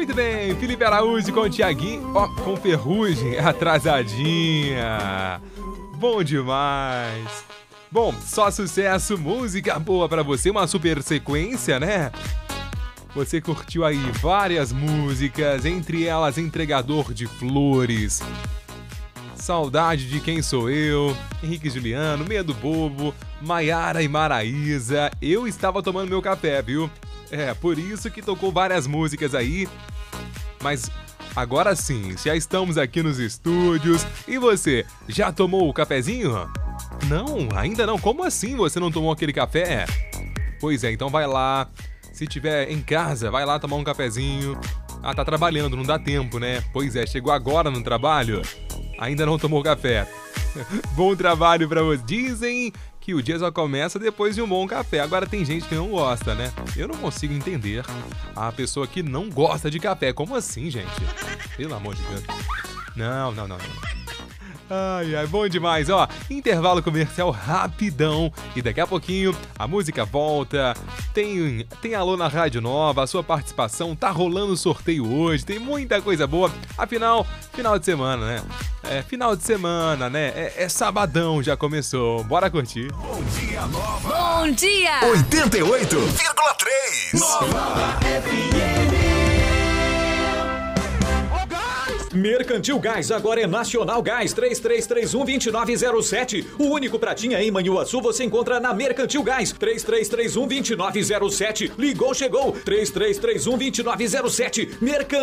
Muito bem, Felipe Araújo com o Thiaguinho, ó, com Ferrugem, atrasadinha. Bom demais. Bom, só sucesso, música boa pra você, uma super sequência, né? Você curtiu aí várias músicas, entre elas Entregador de Flores, Saudade de Quem Sou Eu, Henrique e Juliano, Medo Bobo, Maiara e Maraísa. Eu estava tomando meu café, viu? É, por isso que tocou várias músicas aí. Mas agora sim, já estamos aqui nos estúdios. E você, já tomou o cafezinho? Não, ainda não. Como assim você não tomou aquele café? Pois é, então vai lá. Se tiver em casa, vai lá tomar um cafezinho. Ah, tá trabalhando, não dá tempo, né? Pois é, chegou agora no trabalho. Ainda não tomou café. Bom trabalho pra você. Dizem que o dia só começa depois de um bom café. Agora tem gente que não gosta, né? Eu não consigo entender a pessoa que não gosta de café. Como assim, gente? Pelo amor de Deus. Não. Ai, bom demais, ó. Intervalo comercial rapidão. E daqui a pouquinho a música volta. Tem Alô na Rádio Nova, a sua participação. Tá rolando sorteio hoje, tem muita coisa boa. Afinal, final de semana, né? Final de semana, né? É sabadão, já começou. Bora curtir. Bom dia, Nova. Bom dia. 88,3. Nova FM. Mercantil Gás, agora é Nacional Gás, 3331-2907. O único pratinha em Manhuaçu você encontra na Mercantil Gás, 3331-2907. Ligou, chegou, 3331-2907. Mercantil